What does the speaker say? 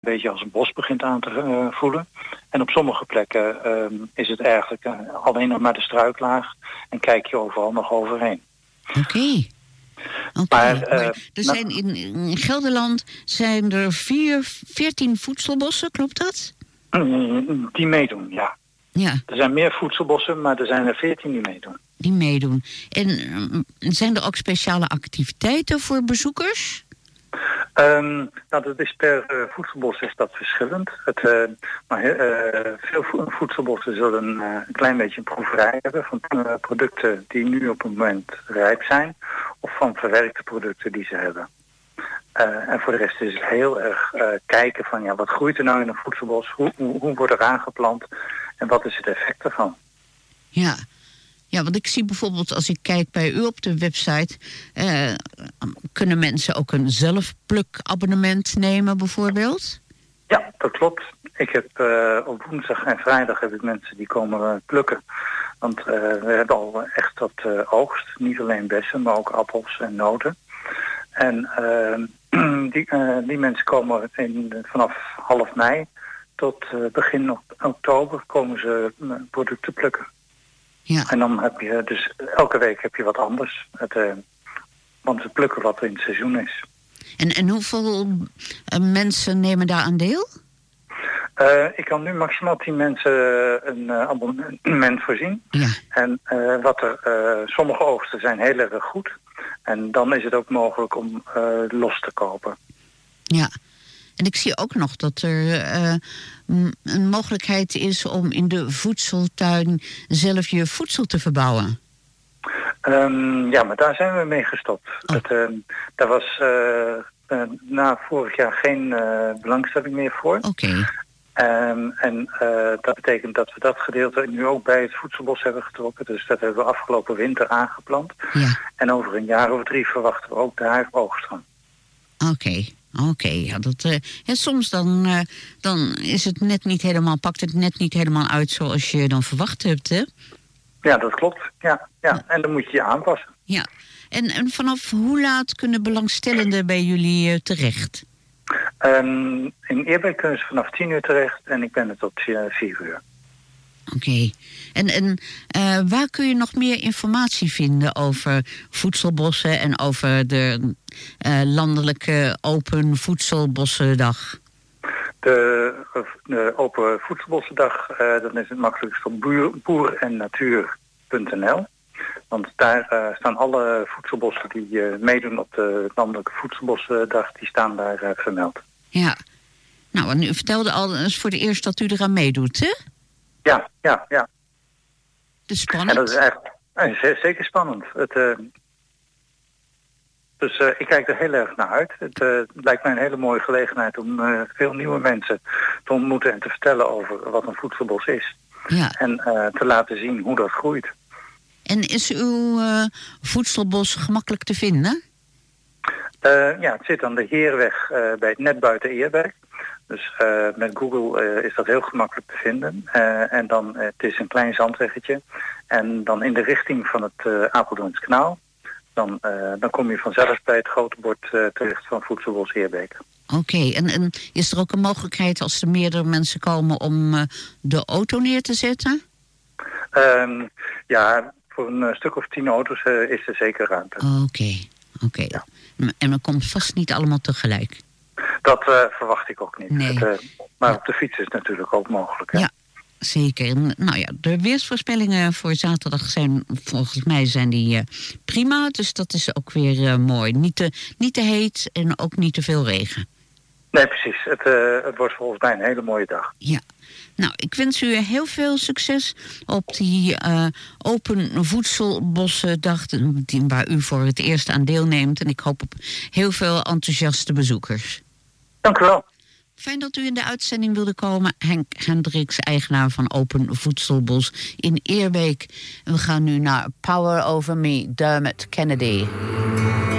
beetje als een bos begint aan te voelen. En op sommige plekken is het eigenlijk alleen nog maar de struiklaag en kijk je overal nog overheen. Oké. Maar er zijn in Gelderland zijn er 14 voedselbossen, klopt dat? Die meedoen, ja. Er zijn meer voedselbossen, maar er zijn er 14 die meedoen. En zijn er ook speciale activiteiten voor bezoekers? Dat is per voedselbos is dat verschillend. Veel voedselbossen zullen een klein beetje een proeverij hebben van producten die nu op het moment rijp zijn, of van verwerkte producten die ze hebben. En voor de rest is het heel erg kijken van wat groeit er nou in een voedselbos, hoe wordt er aangeplant en wat is het effect ervan. Ja, want ik zie bijvoorbeeld als ik kijk bij u op de website, kunnen mensen ook een zelfplukabonnement nemen bijvoorbeeld? Ja, dat klopt. Ik heb op woensdag en vrijdag heb ik mensen die komen plukken. Want we hebben al echt wat oogst. Niet alleen bessen, maar ook appels en noten. En die mensen komen vanaf half mei tot begin oktober komen ze producten plukken. Ja. En dan heb je dus elke week heb je wat anders. Want ze plukken wat er in het seizoen is. En hoeveel mensen nemen daar aan deel? Ik kan nu maximaal 10 mensen een abonnement voorzien. Ja. En sommige oogsten zijn heel erg goed. En dan is het ook mogelijk om los te kopen. Ja. En ik zie ook nog dat er een mogelijkheid is om in de voedseltuin zelf je voedsel te verbouwen. Maar daar zijn we mee gestopt. Daar was na vorig jaar geen belangstelling meer voor. Oké. Dat betekent dat we dat gedeelte nu ook bij het voedselbos hebben getrokken. Dus dat hebben we afgelopen winter aangeplant. Ja. En over een jaar of 3 verwachten we ook daar oogst van. Oké, ja, soms dan is het net niet helemaal, pakt het net niet helemaal uit zoals je dan verwacht hebt, hè? Ja, dat klopt. Ja. En dan moet je je aanpassen. Ja. En vanaf hoe laat kunnen belangstellenden bij jullie terecht? In Eerbeek kunnen ze vanaf 10 uur terecht en ik ben er tot 4 uur. Oké. En waar kun je nog meer informatie vinden over voedselbossen en over de landelijke Open Voedselbossendag? De Open Voedselbossendag, dan is het makkelijkst op boerennatuur.nl. Want daar staan alle voedselbossen die meedoen op de landelijke voedselbossendag, die staan daar vermeld. Ja. Nou, en u vertelde al eens voor de eerst dat u eraan meedoet, hè? Ja. Dus spannend. En dat is echt zeker spannend. Dus ik kijk er heel erg naar uit. Het lijkt mij een hele mooie gelegenheid om veel nieuwe mensen te ontmoeten en te vertellen over wat een voedselbos is. Ja. En te laten zien hoe dat groeit. En is uw voedselbos gemakkelijk te vinden? Het zit aan de Heerweg net buiten Eerbeek. Dus met Google is dat heel gemakkelijk te vinden. En dan, het is een klein zandweggetje. En dan in de richting van het Apeldoorns Kanaal. Dan kom je vanzelf bij het grote bord terecht van Voedselbos Eerbeek. Oké, en is er ook een mogelijkheid als er meerdere mensen komen om de auto neer te zetten? Voor een stuk of 10 auto's is er zeker ruimte. Oké. Ja. En dat komt vast niet allemaal tegelijk? Dat verwacht ik ook niet. Nee. Maar op de fiets is het natuurlijk ook mogelijk. Hè? Ja, zeker. Nou ja, de weersvoorspellingen voor zaterdag zijn volgens mij die prima. Dus dat is ook weer mooi. Niet te heet en ook niet te veel regen. Nee, precies. Het wordt volgens mij een hele mooie dag. Ja. Nou, ik wens u heel veel succes op die Open Voedselbossendag waar u voor het eerst aan deelneemt. En ik hoop op heel veel enthousiaste bezoekers. Dank u wel. Fijn dat u in de uitzending wilde komen. Henk Hendricks, eigenaar van Open Voedselbos in Eerbeek. En we gaan nu naar Power Over Me, Dermot Kennedy.